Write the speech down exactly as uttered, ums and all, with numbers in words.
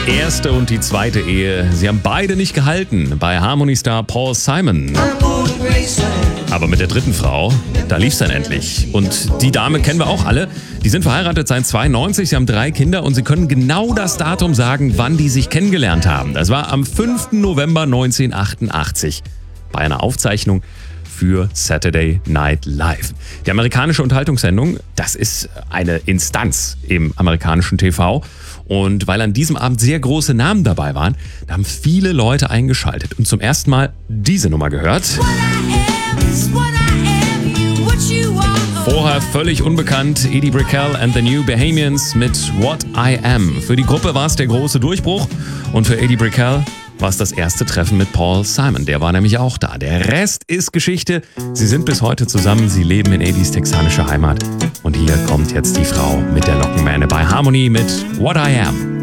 erste und die zweite Ehe, sie haben beide nicht gehalten bei Harmony-Star Paul Simon. Aber mit der dritten Frau, da lief's dann endlich. Und die Dame kennen wir auch alle. Die sind verheiratet seit zweiundneunzig, sie haben drei Kinder und sie können genau das Datum sagen, wann die sich kennengelernt haben. Das war am fünften November neunzehnhundertachtundachtzig bei einer Aufzeichnung für Saturday Night Live. Die amerikanische Unterhaltungssendung, das ist eine Instanz im amerikanischen T V. Und weil an diesem Abend sehr große Namen dabei waren, da haben viele Leute eingeschaltet und zum ersten Mal diese Nummer gehört. Vorher völlig unbekannt, Eddie Brickell and the New Bahamians mit What I Am. Für die Gruppe war es der große Durchbruch und für Eddie Brickell war es das erste Treffen mit Paul Simon. Der war nämlich auch da. Der Rest ist Geschichte. Sie sind bis heute zusammen. Sie leben in Eddies texanischer Heimat. Und hier kommt jetzt die Frau mit der Lockenmähne bei Harmony mit What I Am.